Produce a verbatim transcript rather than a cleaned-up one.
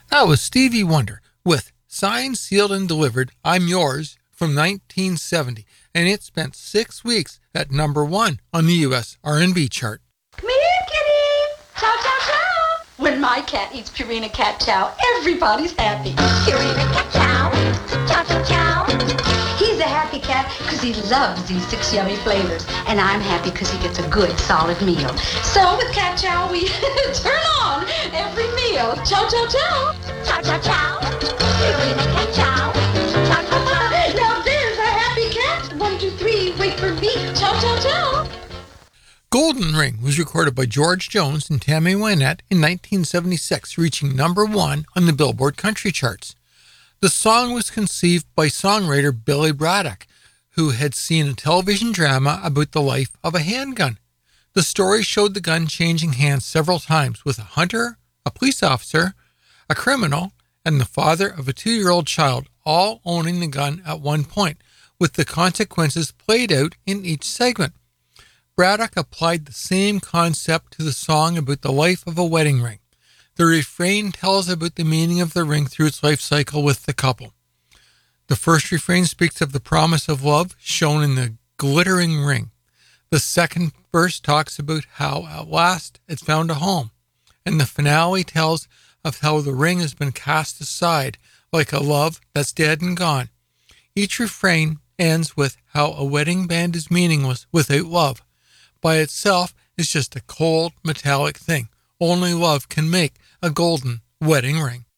That was Stevie Wonder with Signed, Sealed, and Delivered, I'm Yours from nineteen seventy, and it spent six weeks at number one on the U S R and B chart. Come here, kitty! Chow, chow, chow! When my cat eats Purina Cat Chow, everybody's happy. Purina Cat Chow! Chow, chow, chow! He's a happy cat because he loves these six yummy flavors, and I'm happy because he gets a good, solid meal. So with Cat Chow, we turn on every meal. Chow, chow, chow! Chow, chow, chow! Purina Cat Chow! Chow, chow, chow! Now there's a happy cat! One, two, three, wait for me! Chow, chow, chow! Golden Ring was recorded by George Jones and Tammy Wynette in nineteen seventy-six, reaching number one on the Billboard country charts. The song was conceived by songwriter Billy Braddock, who had seen a television drama about the life of a handgun. The story showed the gun changing hands several times, with a hunter, a police officer, a criminal, and the father of a two-year-old child all owning the gun at one point, with the consequences played out in each segment. Braddock applied the same concept to the song about the life of a wedding ring. The refrain tells about the meaning of the ring through its life cycle with the couple. The first refrain speaks of the promise of love shown in the glittering ring. The second verse talks about how at last it found a home. And the finale tells of how the ring has been cast aside, like a love that's dead and gone. Each refrain ends with how a wedding band is meaningless without love. By itself, it's just a cold, metallic thing. Only love can make a golden wedding ring.